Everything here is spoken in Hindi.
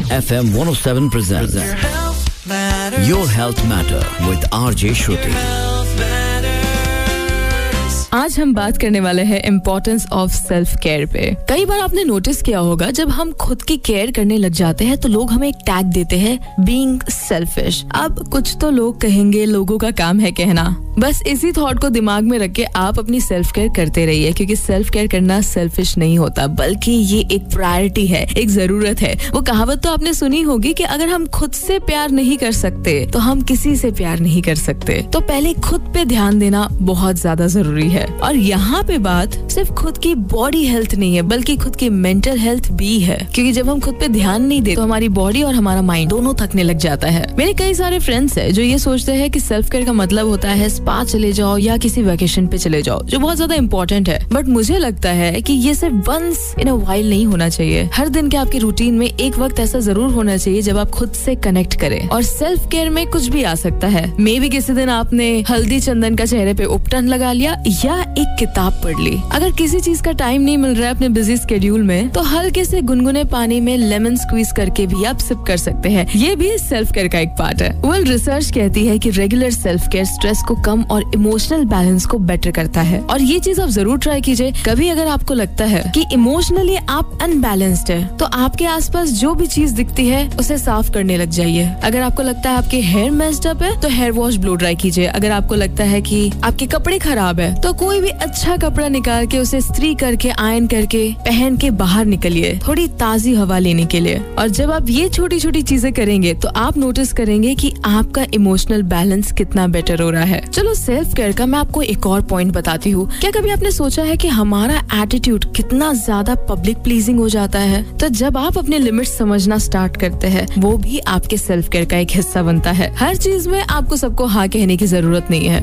FM 107 presents Your Health Matter with RJ Shruti. आज हम बात करने वाले हैं इम्पोर्टेंस ऑफ सेल्फ केयर पे। कई बार आपने नोटिस किया होगा, जब हम खुद की केयर करने लग जाते हैं तो लोग हमें एक टैग देते हैं, बीइंग सेल्फिश। अब कुछ तो लोग कहेंगे लोगों का काम है कहना। बस इसी थॉट को दिमाग में रख के आप अपनी सेल्फ केयर करते रहिए, क्योंकि सेल्फ केयर करना सेल्फिश नहीं होता, बल्कि ये एक प्रायोरिटी है, एक जरूरत है। वो कहावत तो आपने सुनी होगी कि अगर हम खुद से प्यार नहीं कर सकते तो हम किसी से प्यार नहीं कर सकते। तो पहले खुद पे ध्यान देना बहुत ज्यादा जरूरी है। और यहाँ पे बात सिर्फ खुद की बॉडी हेल्थ नहीं है, बल्कि खुद की मेंटल हेल्थ भी है, क्योंकि जब हम खुद पे ध्यान नहीं देते तो हमारी बॉडी और हमारा माइंड दोनों थकने लग जाता है। मेरे कई सारे फ्रेंड्स हैं जो ये सोचते हैं कि सेल्फ केयर का मतलब होता है स्पा चले जाओ या किसी वेकेशन पे चले जाओ, जो बहुत ज्यादा इंपॉर्टेंट है। बट मुझे लगता है कि ये सिर्फ वंस इन अ वाइल नहीं होना चाहिए। हर दिन के आपके रूटीन में एक वक्त ऐसा जरूर होना चाहिए जब आप खुद से कनेक्ट करें। और सेल्फ केयर में कुछ भी आ सकता है। मे बी किसी दिन आपने हल्दी चंदन का चेहरे पे उपटन लगा लिया या एक किताब पढ़ ली। अगर किसी चीज का टाइम नहीं मिल रहा है अपने बिजी स्केड्यूल में, तो हल्के से गुनगुने पानी में लेमन स्क्वीज करके भी आप सिप कर सकते हैं। ये भी सेल्फ केयर का एक पार्ट है। वेल, रिसर्च कहती है कि रेगुलर सेल्फ केयर स्ट्रेस को कम और इमोशनल बैलेंस को बेटर करता है। और ये चीज आप जरूर ट्राई कीजिए। कभी अगर आपको लगता है कि इमोशनली आप अनबैलेंस्ड है, तो आपके आसपास जो भी चीज दिखती है उसे साफ करने लग जाइए। अगर आपको लगता है आपके हेयर मेस्ड अप है, तो हेयर वॉश ब्लो ड्राई कीजिए। अगर आपको लगता है कि आपके कपड़े खराब है, तो कोई भी अच्छा कपड़ा निकाल के उसे इस्त्री करके आयरन करके पहन के बाहर निकलिए, थोड़ी ताजी हवा लेने के लिए। और जब आप ये छोटी छोटी चीजें करेंगे तो आप नोटिस करेंगे कि आपका इमोशनल बैलेंस कितना बेटर हो रहा है। चलो, सेल्फ केयर का मैं आपको एक और पॉइंट बताती हूँ। क्या कभी आपने सोचा है कि हमारा एटीट्यूड कितना ज्यादा पब्लिक प्लीजिंग हो जाता है? तो जब आप अपने लिमिट समझना स्टार्ट करते हैं, वो भी आपके सेल्फ केयर का एक हिस्सा बनता है। हर चीज में आपको सबको हाँ कहने की जरूरत नहीं है।